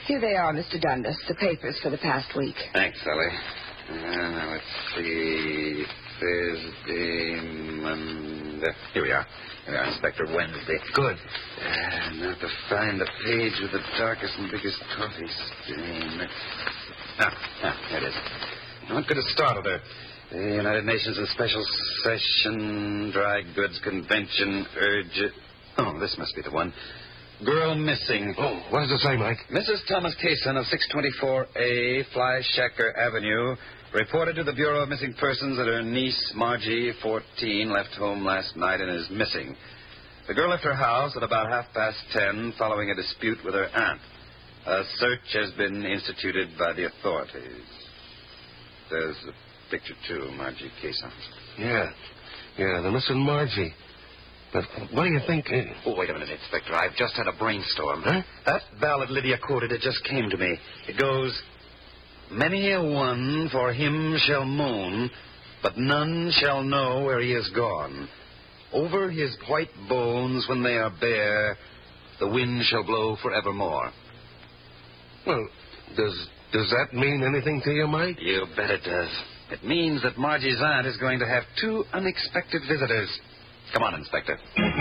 Here they are, Mr. Dundas, the papers for the past week. Thanks, Sally. Now, let's see. Thursday, Monday. Here we are, Inspector. Wednesday. Good. Now to find the page with the darkest and biggest coffee stain. Here it is. What could have startled her? The United Nations in special session, dry goods convention, urge... Oh, this must be the one. Girl missing. Oh, what does it say, Mike? Mrs. Thomas Kaysen of 624A Flyshacker Avenue reported to the Bureau of Missing Persons that her niece, Margie, 14, left home last night and is missing. The girl left her house at about 10:30 following a dispute with her aunt. A search has been instituted by the authorities. There's a picture, too, Margie Kaysen. Yeah, the missing Margie. But what do you think... Oh, wait a minute, Inspector. I've just had a brainstorm. Huh? That ballad Lydia quoted, it just came to me. It goes, many a one for him shall moan, but none shall know where he is gone. Over his white bones when they are bare, the wind shall blow forevermore. Well, does that mean anything to you, Mike? You bet it does. It means that Margie's aunt is going to have 2 unexpected visitors. Come on, Inspector.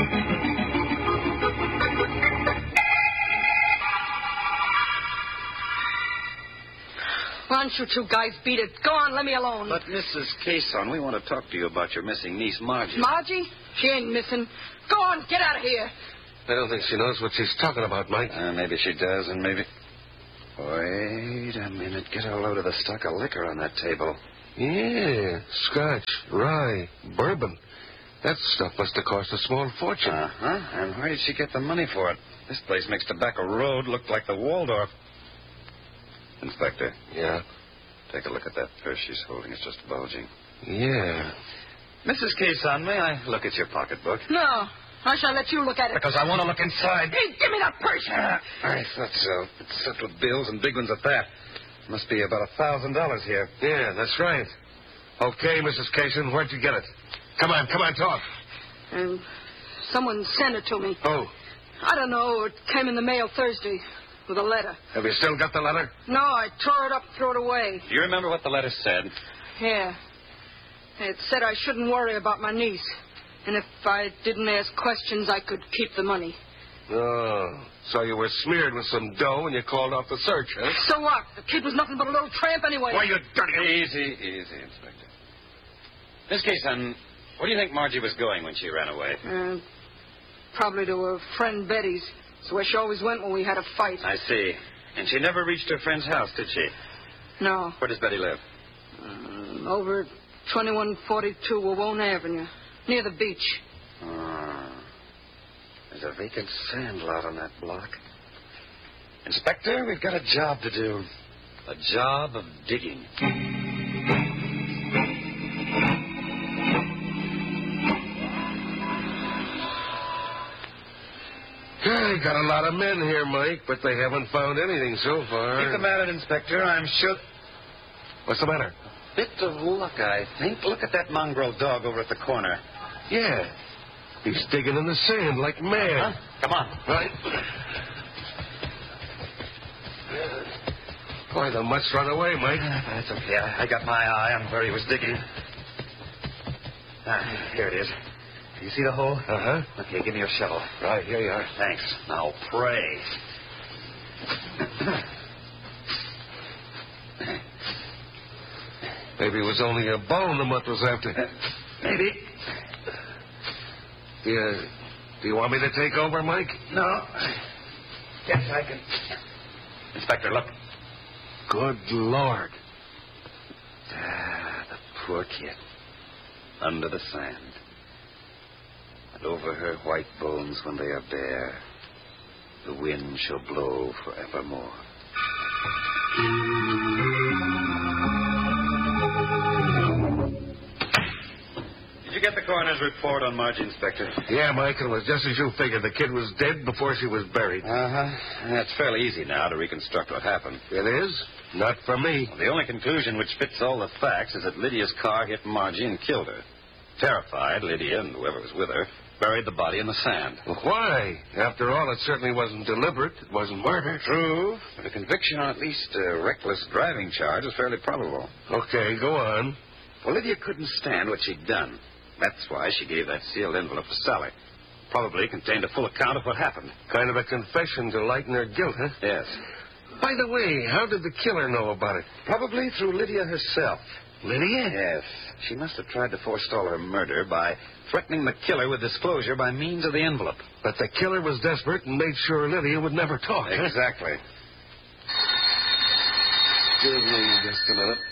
Why don't you two guys beat it? Go on, let me alone. But, Mrs. Kaysen, we want to talk to you about your missing niece, Margie. Margie? She ain't missing. Go on, get out of here. I don't think she knows what she's talking about, Mike. Maybe she does, and maybe... Wait a minute. Get a load of the stock of liquor on that table. Yeah, scotch, rye, bourbon. That stuff must have cost a small fortune. Uh-huh. And where did she get the money for it? This place makes Tobacco Road look like the Waldorf. Inspector. Yeah? Take a look at that purse she's holding. It's just bulging. Yeah. Mrs. Kaysen, may I look at your pocketbook? No. I shall let you look at it. Because I want to look inside. Hey, give me that purse. I thought so. It's stuffed with bills and big ones at that. Must be about $1,000 here. Yeah, that's right. Okay, Mrs. Kaysen, where'd you get it? Come on, talk. Someone sent it to me. Oh. I don't know. It came in the mail Thursday with a letter. Have you still got the letter? No, I tore it up and threw it away. Do you remember what the letter said? Yeah. It said I shouldn't worry about my niece. And if I didn't ask questions, I could keep the money. Oh, so you were smeared with some dough and you called off the search, huh? So what? The kid was nothing but a little tramp anyway. Why, you dirty... Easy, Inspector. Miss Kaysen, where do you think Margie was going when she ran away? Probably to her friend Betty's. It's where she always went when we had a fight. I see. And she never reached her friend's house, did she? No. Where does Betty live? Over at 2142 Wawona Avenue, near the beach. There's a vacant sand lot on that block. Inspector, we've got a job to do. A job of digging. They got a lot of men here, Mike, but they haven't found anything so far. Keep them at it, Inspector. I'm sure... What's the matter? Bit of luck, I think. Look at that mongrel dog over at the corner. Yeah. He's digging in the sand like mad. Come on. Right. Boy, they must run away, Mike. That's okay. I got my eye on where he was digging. Here it is. Do you see the hole? Uh-huh. Okay, give me your shovel. Right, here you are. Thanks. Now, pray. Maybe it was only a bone the mutt was after. Maybe. Do you want me to take over, Mike? No. Yes, I can. Inspector, look. Good Lord. The poor kid. Under the sand. And over her white bones when they are bare, the wind shall blow forevermore. Did you get the coroner's report on Margie, Inspector? Yeah, Mike, it was just as you figured. The kid was dead before she was buried. Uh-huh. It's fairly easy now to reconstruct what happened. It is? Not for me. Well, the only conclusion which fits all the facts is that Lydia's car hit Margie and killed her. Terrified, Lydia and whoever was with her buried the body in the sand. Well, why? After all, it certainly wasn't deliberate. It wasn't murder. True, but a conviction on at least a reckless driving charge is fairly probable. Okay, go on. Well, Lydia couldn't stand what she'd done. That's why she gave that sealed envelope to Sally. Probably contained a full account of what happened. Kind of a confession to lighten her guilt, huh? Yes. By the way, how did the killer know about it? Probably through Lydia herself. Lydia? Yes. She must have tried to forestall her murder by threatening the killer with disclosure by means of the envelope. But the killer was desperate and made sure Lydia would never talk. Huh? Exactly. Give me just a minute.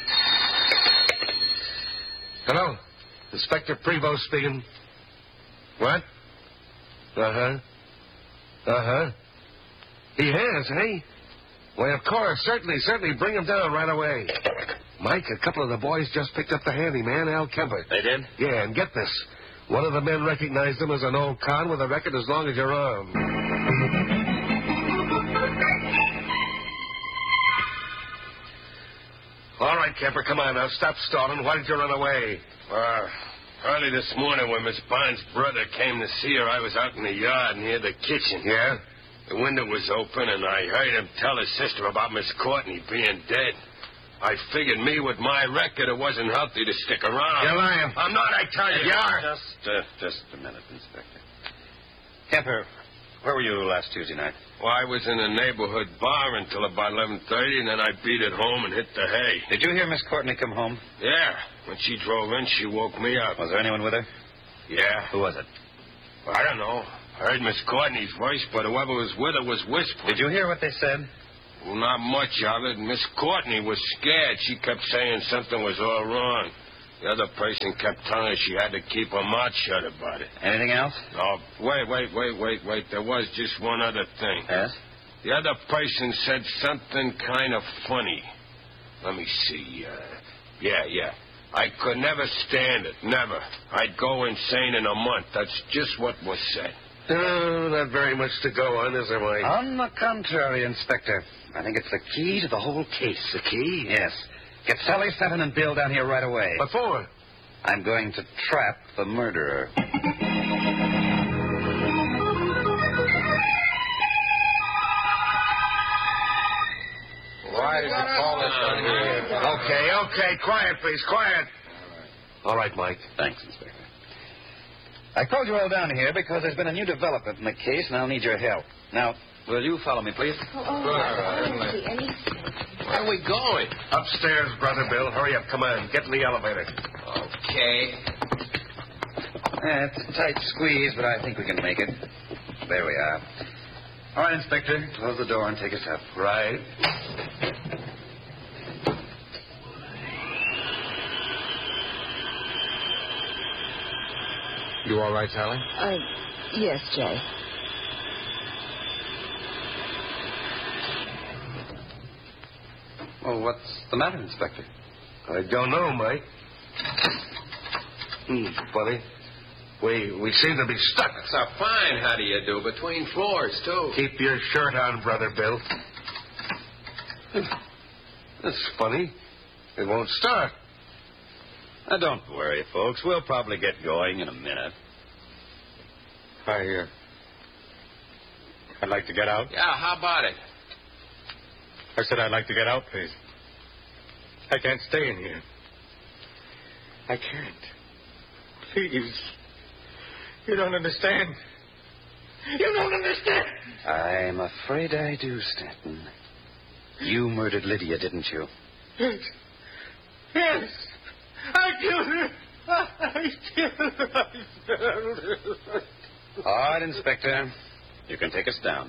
Hello? Inspector Prevost speaking. What? Uh-huh. Uh-huh. He has, eh? Why, of course. Certainly. Bring him down right away. Mike, a couple of the boys just picked up the handyman, Al Kemper. They did? Yeah, and get this. One of the men recognized him as an old con with a record as long as your arm. All right, Kemper, come on now. Stop stalling. Why did you run away? Early this morning when Miss Bond's brother came to see her, I was out in the yard near the kitchen. Yeah? The window was open, and I heard him tell his sister about Miss Courtney being dead. I figured me with my record, it wasn't healthy to stick around. You're lying. I'm not, I tell you. You are. Just a minute, Inspector. Kemper, where were you last Tuesday night? Well, I was in a neighborhood bar until about 11:30, and then I beat it home and hit the hay. Did you hear Miss Courtney come home? Yeah. When she drove in, she woke me up. Was there anyone with her? Yeah. Who was it? Well, I don't know. I heard Miss Courtney's voice, but whoever was with her was whispering. Did you hear what they said? Well, not much of it. Miss Courtney was scared. She kept saying something was all wrong. The other person kept telling her she had to keep her mouth shut about it. Anything else? Oh, wait. There was just one other thing. Yes? The other person said something kind of funny. Let me see. Yeah. I could never stand it. Never. I'd go insane in a month. That's just what was said. No, not very much to go on, is there, Mike? On the contrary, Inspector. I think it's the key to the whole case. The key? Yes. Get Sally Fenton and Bill down here right away. What for? I'm going to trap the murderer. Why did you call us on here? Okay. Quiet, please. Quiet. All right, Mike. Thanks, Inspector. I called you all down here because there's been a new development in the case, and I'll need your help. Now, will you follow me, please? I don't see any. Where are we going? Upstairs, Brother Bill. Hurry up. Come on. Get in the elevator. Okay. It's a tight squeeze, but I think we can make it. There we are. All right, Inspector. Close the door and take us up. Right. You all right, Sally? Yes, Jay. Well, what's the matter, Inspector? I don't know, Mike. Funny. We seem to be stuck. It's a fine, how do you do, between floors, too. Keep your shirt on, Brother Bill. That's funny. It won't start. Now, don't worry, folks. We'll probably get going in a minute. I'd like to get out. Yeah, how about it? I said I'd like to get out, please. I can't stay in here. I can't. Please. You don't understand. You don't understand. I'm afraid I do, Stanton. You murdered Lydia, didn't you? Yes. Yes. I killed her. I killed her. All right, Inspector. You can take us down.